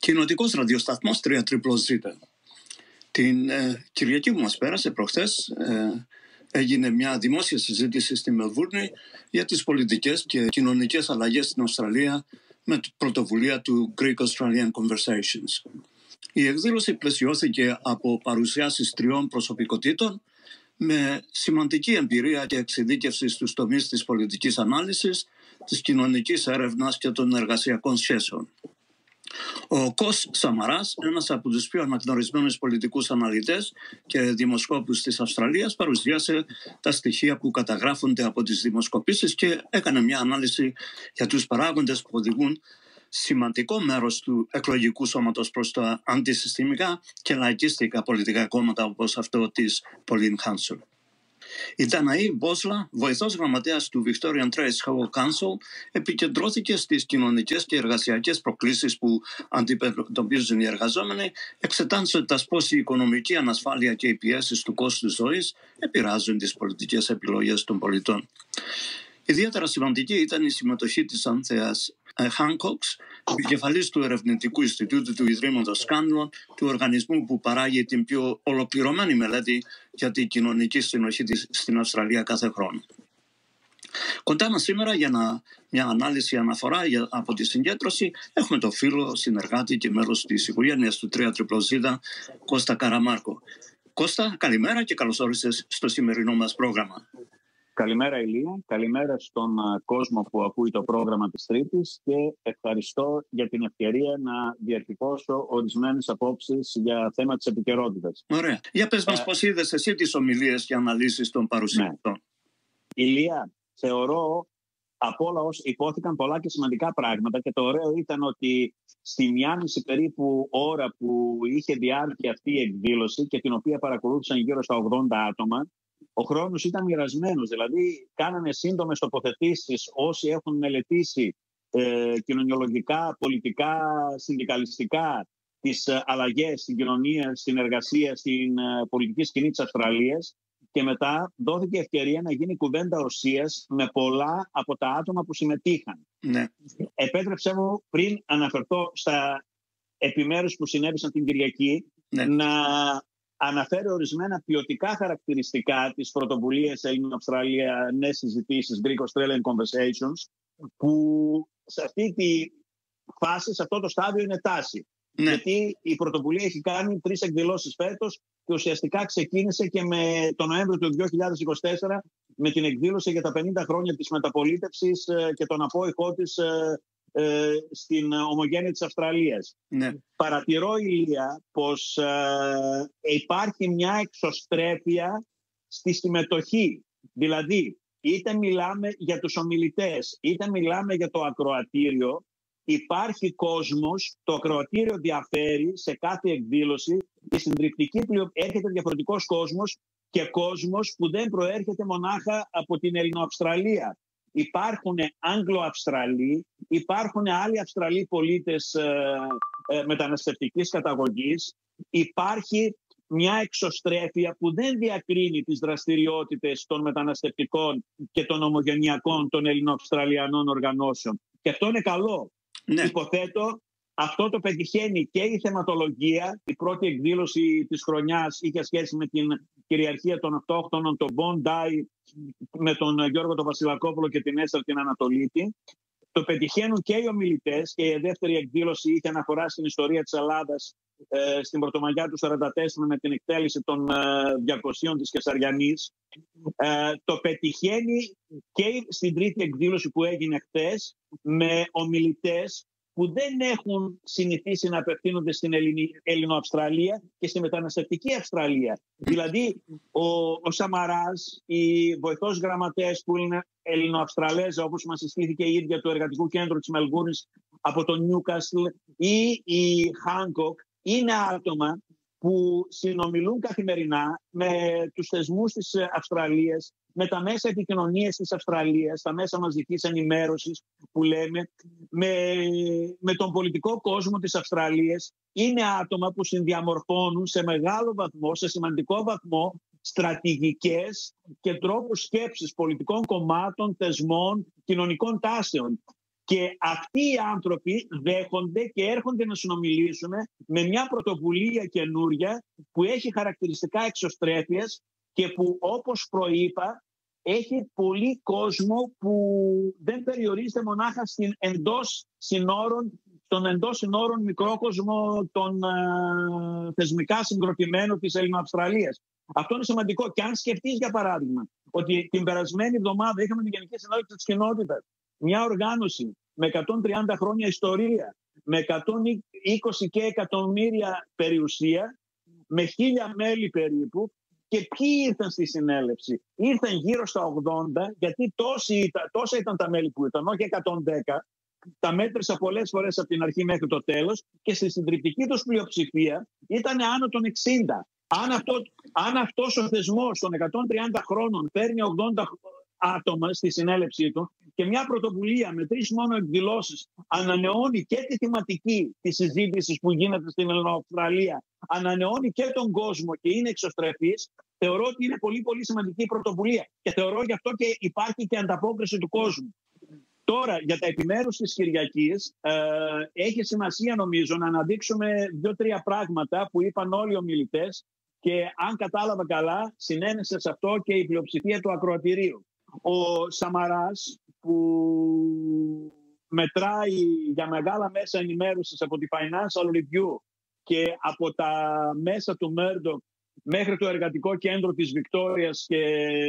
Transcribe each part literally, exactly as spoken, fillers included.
Κοινοτικός ραδιοσταθμός τρία ζ. Την ε, Κυριακή που μας πέρασε προχθές ε, έγινε μια δημόσια συζήτηση στη Μελβούρνη για τις πολιτικές και κοινωνικές αλλαγές στην Αυστραλία με πρωτοβουλία του Greek Australian Conversations. Η εκδήλωση πλαισιώθηκε από παρουσιάσεις τριών προσωπικότητων με σημαντική εμπειρία και εξειδίκευση στους τομείς της πολιτικής ανάλυσης, της κοινωνικής έρευνας και των εργασιακών σχέσεων. Ο Κος Σαμαράς, ένας από τους πιο αναγνωρισμένους πολιτικούς αναλυτές και δημοσκόπους της Αυστραλίας, παρουσίασε τα στοιχεία που καταγράφονται από τις δημοσκοπήσεις και έκανε μια ανάλυση για τους παράγοντες που οδηγούν σημαντικό μέρος του εκλογικού σώματος προς τα αντισυστημικά και λαϊκίστικα πολιτικά κόμματα όπως αυτό της Pauline Hanson. Η Danae Bosla, βοηθός γραμματέας του Victorian Trades Council, επικεντρώθηκε στις κοινωνικές και εργασιακές προκλήσεις που αντιμετωπίζουν οι εργαζόμενοι, εξετάζοντας πώς η οικονομική ανασφάλεια και οι πιέσεις του κόστους ζωής επηρεάζουν τις πολιτικές επιλογές των πολιτών. Ιδιαίτερα σημαντική ήταν η συμμετοχή της Άνθεας Hancock, επικεφαλής του Ερευνητικού Ινστιτούτου του Ιδρύματος Scanlon, του οργανισμού που παράγει την πιο ολοκληρωμένη μελέτη για την κοινωνική συνοχή στην Αυστραλία κάθε χρόνο. Κοντά μας σήμερα για να, μια ανάλυση αναφορά για, από τη συγκέντρωση έχουμε το φίλο, συνεργάτη και μέλος της οικογένειας του τρία ζ, Κώστα Καραμάρκο. Κώστα, καλημέρα και καλώς όρισες στο σημερινό μας πρόγραμμα. Καλημέρα Ηλία, καλημέρα στον κόσμο που ακούει το πρόγραμμα της Τρίτης και ευχαριστώ για την ευκαιρία να διατυπώσω ορισμένες απόψεις για θέμα της επικαιρότητας. Ωραία. Για πες μας ε... πώς είδες εσύ τις ομιλίες και αναλύσεις των παρουσιαστών. Ναι. Ηλία, θεωρώ από όλα όσα υπόθηκαν πολλά και σημαντικά πράγματα και το ωραίο ήταν ότι στη μία μισή περίπου ώρα που είχε διάρκεια αυτή η εκδήλωση και την οποία παρακολούθησαν γύρω στα ογδόντα άτομα, ο χρόνος ήταν μοιρασμένος, δηλαδή κάνανε σύντομες τοποθετήσεις όσοι έχουν μελετήσει ε, κοινωνιολογικά, πολιτικά, συνδικαλιστικά τις ε, αλλαγές στην κοινωνία, στην εργασία, στην ε, πολιτική σκηνή της Αυστραλίας και μετά δόθηκε ευκαιρία να γίνει κουβέντα ουσίας με πολλά από τα άτομα που συμμετείχαν. Ναι. Επέτρεψέ μου πριν αναφερθώ στα επιμέρους που συνέβησαν την Κυριακή, ναι, να αναφέρει ορισμένα ποιοτικά χαρακτηριστικά της πρωτοβουλίας Ελληνο-Αυστραλιανές συζητήσεις, Greek Australian Conversations, που σε αυτή τη φάση, σε αυτό το στάδιο είναι τάση. Ναι. Γιατί η πρωτοβουλία έχει κάνει τρεις εκδηλώσεις φέτος και ουσιαστικά ξεκίνησε και με τον Νοέμβριο του δύο χιλιάδες είκοσι τέσσερα με την εκδήλωση για τα πενήντα χρόνια της μεταπολίτευσης και τον απόϊχό της Ε, στην ομογένεια της Αυστραλίας. Ναι. Παρατηρώ, Ηλία, πως ε, υπάρχει μια εξωστρέφεια στη συμμετοχή. Δηλαδή, είτε μιλάμε για τους ομιλητές, είτε μιλάμε για το ακροατήριο, υπάρχει κόσμος, το ακροατήριο διαφέρει σε κάθε εκδήλωση, η συντριπτική έρχεται διαφορετικός κόσμος και κόσμος που δεν προέρχεται μονάχα από την Ελληνοαυστραλία. Υπάρχουν Άγγλο-Αυστραλοί, υπάρχουν άλλοι Αυστραλοί πολίτες ε, ε, μεταναστευτικής καταγωγής. Υπάρχει μια εξωστρέφεια που δεν διακρίνει τις δραστηριότητες των μεταναστευτικών και των ομογενειακών των Ελληνοαυστραλιανών οργανώσεων. Και αυτό είναι καλό. Ναι. Υποθέτω αυτό το πετυχαίνει και η θεματολογία. Η πρώτη εκδήλωση της χρονιάς είχε σχέση με την κυριαρχία των αυτόχθονων, τον Bondi, με τον Γιώργο τον Βασιλακόπουλο και την Έστερ την Ανατολίτη. Το πετυχαίνουν και οι ομιλητές και η δεύτερη εκδήλωση είχε αναφορά στην ιστορία της Ελλάδας ε, στην Πρωτομαγιά του σαράντα τέσσερα με την εκτέλεση των ε, διακοσίων της Κεσαριανής. Ε, το πετυχαίνει και στην τρίτη εκδήλωση που έγινε χθες με ομιλητές που δεν έχουν συνηθίσει να απευθύνονται στην Ελληνοαυστραλία και στη μεταναστευτική Αυστραλία. Δηλαδή, ο, ο Σαμαράς, οι βοηθός γραμματέες που είναι Ελληνοαυστραλέζα, όπως μας συστήθηκε η ίδια του Εργατικού Κέντρου της Μελβούρνης από το Νιούκαστλ, ή η Χάνκοκ, είναι άτομα που συνομιλούν καθημερινά με τους θεσμούς της Αυστραλίας, με τα μέσα επικοινωνίας της Αυστραλίας, τα μέσα μαζικής ενημέρωσης που λέμε, με, με τον πολιτικό κόσμο της Αυστραλίας. Είναι άτομα που συνδιαμορφώνουν σε μεγάλο βαθμό, σε σημαντικό βαθμό, στρατηγικές και τρόπους σκέψης πολιτικών κομμάτων, θεσμών, κοινωνικών τάσεων. Και αυτοί οι άνθρωποι δέχονται και έρχονται να συνομιλήσουν με μια πρωτοβουλία καινούρια που έχει χαρακτηριστικά εξωστρέφειας και που, όπως προείπα, έχει πολύ κόσμο που δεν περιορίζεται μονάχα στην εντός συνόρων, στον εντός συνόρων μικρό κόσμο των α, θεσμικά συγκροτημένων της Ελληνοαυστραλίας. Αυτό είναι σημαντικό. Και αν σκεφτείς, για παράδειγμα, ότι την περασμένη εβδομάδα είχαμε τη Γενική Συνέλευση της Κοινότητας, μια οργάνωση με εκατόν τριάντα χρόνια ιστορία, με εκατόν είκοσι και εκατομμύρια περιουσία, με χίλια μέλη περίπου. Και ποιοι ήρθαν στη συνέλευση? Ήρθαν γύρω στα ογδόντα, γιατί ήταν, τόσα ήταν τα μέλη που ήταν, όχι εκατόν δέκα. Τα μέτρησα πολλές φορές από την αρχή μέχρι το τέλος και στη συντριπτική τους πλειοψηφία ήταν άνω των εξήντα. Αν, αυτό, αν αυτός ο θεσμός των εκατόν τριάντα χρόνων παίρνει ογδόντα άτομα στη συνέλευσή του και μια πρωτοβουλία με τρεις μόνο εκδηλώσεις ανανεώνει και τη θεματική της συζήτησης που γίνεται στην Ελληνοαυστραλία, ανανεώνει και τον κόσμο και είναι εξωστρεφής, θεωρώ ότι είναι πολύ πολύ σημαντική η πρωτοβουλία και θεωρώ γι' αυτό και υπάρχει και ανταπόκριση του κόσμου. Τώρα, για τα επιμέρους της Κυριακής, ε, έχει σημασία νομίζω να αναδείξουμε δύο-τρία πράγματα που είπαν όλοι οι ομιλητές και αν κατάλαβα καλά συνένεσε σε αυτό και η πλειοψηφία του ακροατηρίου. Ο Σαμαράς, που μετράει για μεγάλα μέσα ενημέρωσης από τη Financial Review και από τα μέσα του Murdoch μέχρι το εργατικό κέντρο της Βικτόριας και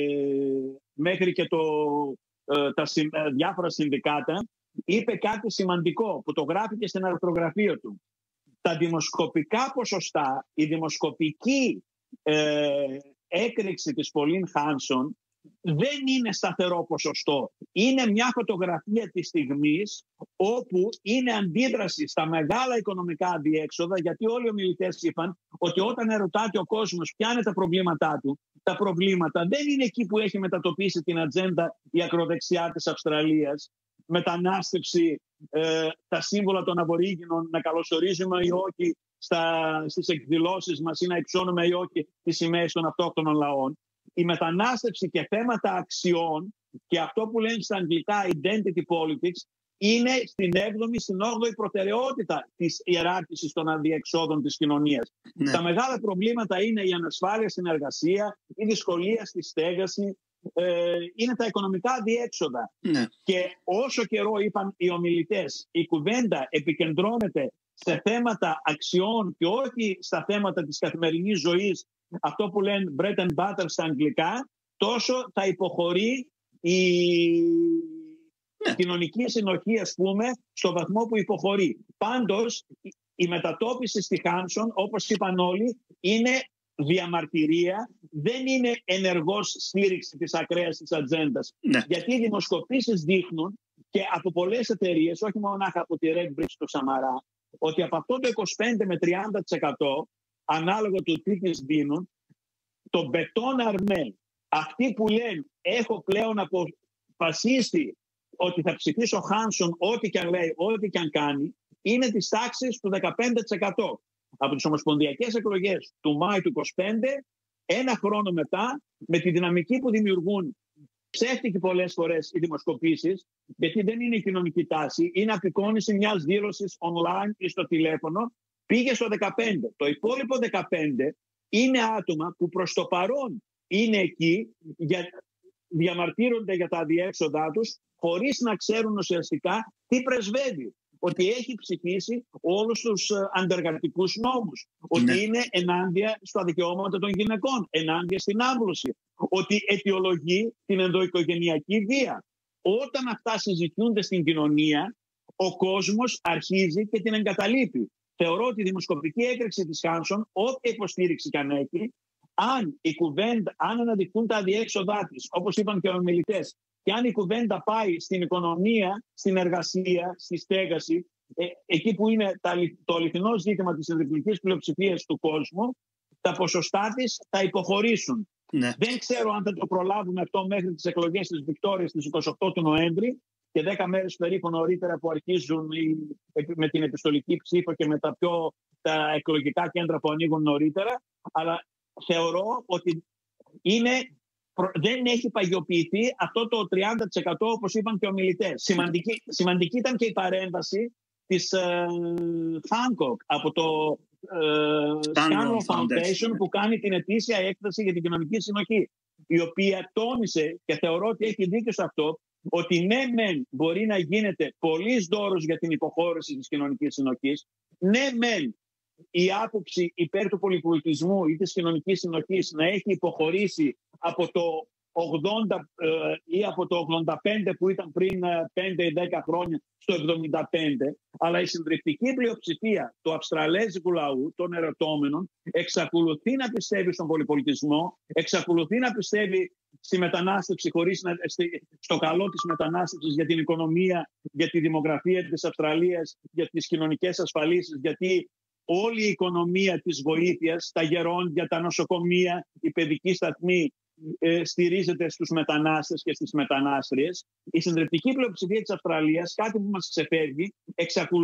μέχρι και το, τα διάφορα συνδικάτα, είπε κάτι σημαντικό που το γράφει και στην αρθρογραφία του. Τα δημοσκοπικά ποσοστά, η δημοσκοπική ε, έκρηξη της Pauline Hanson δεν είναι σταθερό ποσοστό. Είναι μια φωτογραφία της στιγμής όπου είναι αντίδραση στα μεγάλα οικονομικά αδιέξοδα, γιατί όλοι οι ομιλητές είπαν ότι όταν ερωτάται ο κόσμος ποια είναι τα προβλήματά του, τα προβλήματα δεν είναι εκεί που έχει μετατοπίσει την ατζέντα η ακροδεξιά της Αυστραλίας, μετανάστευση, ε, τα σύμβολα των Αβορίγινων, να καλωσορίζουμε ή όχι στα, στις εκδηλώσεις μας ή να υψώνουμε ή όχι τις σημαίες των αυτόχθονων λαών. Η μετανάστευση και θέματα αξιών και αυτό που λένε στα αγγλικά identity politics είναι στην έβδομη, στην όγδοη προτεραιότητα της ιεράρχησης των αδιεξόδων της κοινωνίας. Ναι. Τα μεγάλα προβλήματα είναι η ανασφάλεια στην εργασία, η δυσκολία στη στέγαση, ε, είναι τα οικονομικά αδιέξοδα. Ναι. Και όσο καιρό είπαν οι ομιλητές, η κουβέντα επικεντρώνεται σε θέματα αξιών και όχι στα θέματα της καθημερινής ζωής, αυτό που λένε bread and butter στα αγγλικά, τόσο θα υποχωρεί η ναι. κοινωνική συνοχή, ας πούμε, στο βαθμό που υποχωρεί. Πάντως, η μετατόπιση στη Χάνσον, όπως είπαν όλοι, είναι διαμαρτυρία, δεν είναι ενεργός στήριξη της ακραίας της ατζέντας. Ναι. Γιατί οι δημοσκοπήσεις δείχνουν και από πολλές εταιρείες, όχι μονάχα από τη Red Bridge του Σαμαρά, ότι από αυτό το είκοσι πέντε με τριάντα τοις εκατό ανάλογα του τι τις δίνουν, το μπετόν αρμέ, αυτοί που λένε έχω πλέον αποφασίσει ότι θα ψηφίσω Χάνσον ό,τι και αν λέει, ό,τι και αν κάνει, είναι της τάξης του δεκαπέντε τοις εκατό. Από τις ομοσπονδιακές εκλογές του Μάη του είκοσι πέντε, ένα χρόνο μετά, με τη δυναμική που δημιουργούν ψεύτικοι πολλές φορές οι δημοσκοπήσεις, γιατί δεν είναι η κοινωνική τάση, είναι απεικόνιση μιας δήλωσης online ή στο τηλέφωνο, πήγε στο δεκαπέντε. Το υπόλοιπο δεκαπέντε είναι άτομα που προς το παρόν είναι εκεί, για, διαμαρτύρονται για τα αδιέξοδά τους, χωρίς να ξέρουν ουσιαστικά τι πρεσβεύει. Ότι έχει ψηφίσει όλους τους αντεργατικούς νόμους. Ότι ναι. είναι ενάντια στα δικαιώματα των γυναικών, ενάντια στην άμβλωση. Ότι αιτιολογεί την ενδοοικογενειακή βία. Όταν αυτά συζητιούνται στην κοινωνία, ο κόσμος αρχίζει και την εγκαταλείπει. Θεωρώ ότι η δημοσκοπική έκρηξη της Χάνσον, όποια υποστήριξη και αν έχει, αν, η κουβέντα, αν αναδειχθούν τα αδιέξοδά της, όπως είπαν και οι ομιλητές, και αν η κουβέντα πάει στην οικονομία, στην εργασία, στη στέγαση, ε, εκεί που είναι τα, το αληθινό ζήτημα της εθνικής πλειοψηφίας του κόσμου, τα ποσοστά της θα υποχωρήσουν. Ναι. Δεν ξέρω αν θα το προλάβουμε αυτό μέχρι τις εκλογές της Βικτόριας στις είκοσι οκτώ του Νοέμβρη και δέκα μέρες περίπου νωρίτερα που αρχίζουν οι, με την επιστολική ψήφο και με τα πιο τα εκλογικά κέντρα που ανοίγουν νωρίτερα. Αλλά θεωρώ ότι είναι δεν έχει παγιοποιηθεί αυτό το τριάντα τοις εκατό όπως είπαν και οι ομιλητές. Σημαντική, σημαντική ήταν και η παρέμβαση της ε, Hancock από το ε, Scanlon Foundation που κάνει την ετήσια έκθεση για την κοινωνική συνοχή, η οποία τόνισε, και θεωρώ ότι έχει δίκιο σε αυτό, ότι ναι μεν μπορεί να γίνεται πολύς δώρος για την υποχώρηση της κοινωνικής συνοχής, ναι μεν η άποψη υπέρ του πολυπολιτισμού ή της κοινωνικής συνοχής να έχει υποχωρήσει από το ογδόντα ε, ή από το ογδόντα πέντε που ήταν πριν πέντε ή δέκα χρόνια στο εβδομήντα πέντε, αλλά η συντριπτική πλειοψηφία του αυστραλέζικου λαού, των ερωτώμενων, εξακολουθεί να πιστεύει στον πολυπολιτισμό, εξακολουθεί να πιστεύει στη μετανάστευση, χωρίς να, στη, στο καλό της μετανάστευσης για την οικονομία, για τη δημογραφία της Αυστραλίας, για τις κοινωνικές ασφαλίσεις, γιατί όλη η οικονομία της βοήθειας, τα γερόντια, τα νοσοκομεία, η παιδική σταθμή ε, στηρίζεται στους μετανάστες και στις μετανάστριες. Η συντριπτική πλειοψηφία της Αυστραλίας, κάτι που μας ξεφεύγει, εξακολουθεί